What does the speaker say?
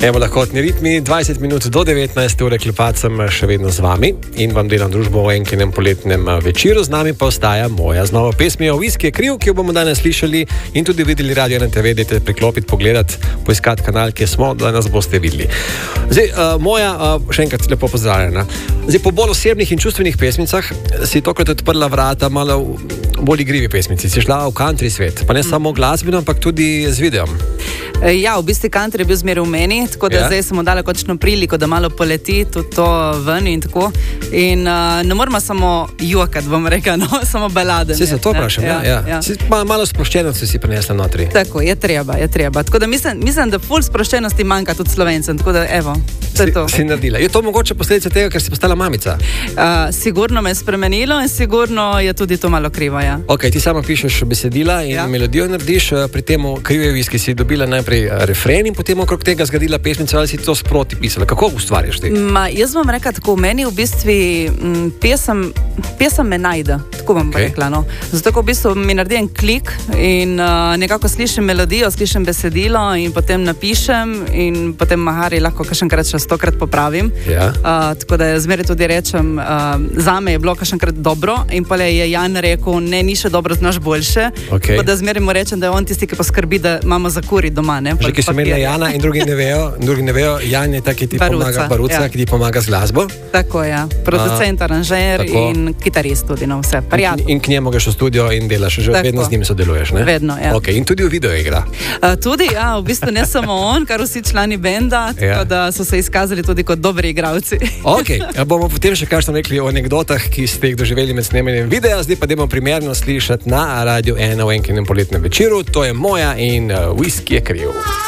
Evo, lahkotni ritmi, 20 minut do 19 ure Klepat sem še vedno z vami in vam delam družbo v enkinem poletnem večeru. Z nami pa ostaja moja z novo pesmijo Whisky je kriv, ki jo bomo danes slišali in tudi videli Radio na TV, dajte priklopiti, pogledati, poiskati kanal, kjer smo, da nas boste videli. Zdaj, moja, še enkrat lepo pozdravljena. Zdaj, po bolj osebnih in čustvenih pesmicah si tokrat odprla vrata malo bolj igrivi pesmici. Si šla v country svet, pa ne samo glasbeno, ampak tudi z videom. Ja, v bistvu country je bil zmeraj v meni, tako da zdaj sem mu dala končno priliko, da malo poleti tudi to ven in tako. In ne moramo samo jokati, bom rekla, no, samo balade. Si se to vprašam, ja. Malo sproščenosti si prinesla notri. Tako, je treba. Tako da mislim, da ful sproščenosti manjka tudi Slovencem, tako da evo, to je to. Si naredila. Je to mogoče posledica tega, ker si postala mamica? Sigurno me je spremenilo in sigurno je tudi to malo krivo, ja. Ok, ti sama pišeš besedila in melodijo narediš, pri temu Kriv je whisky si dobila najprej refren in potem okrog tega zgradila pesmico, ali si to sproti pisala? Kako ustvarjaš ti? Jaz bom rekla tako, meni v bistvu pesem me najde, tako bom rekla, no. Zato, ko v bistvu mi naredi en klik in nekako slišim melodijo, slišim besedilo in potem napišem in potem mahari lahko kakšenkrat še 100-krat popravim. Ja. Tako da zmeraj tudi rečem, zame je bilo kakšenkrat dobro in pole je Jan rekel, ne, ni še dobro, znaš boljše. Okay. Tako da zmeraj mu rečem, da je on tisti, ki poskrbi, da imamo za kuri doma, ne. Že ki so imeli Jana in drugi ne vejo, Jan je ta, ki ti pomaga, Baruca, ki ti pomaga z glasbo. Tako, ja. Producent, aranžer in kitarist tudi, no, vse. In k njemu greš v studio in delaš, že vedno z njim sodeluješ, ne? Vedno, ja. Ok, in tudi v video igra. Tudi, ja, v bistvu ne samo on, kar vsi člani benda, tako da so se izkazali tudi kot dobri igralci. Ok, bomo potem še kaj rekli o anekdotah, ki ste jih doživeli med snemanjem videa, zdaj pa dajmo primerno slišati na Radio 1 v enkinem poletnem večeru. To je Moja in Whisky je kriv.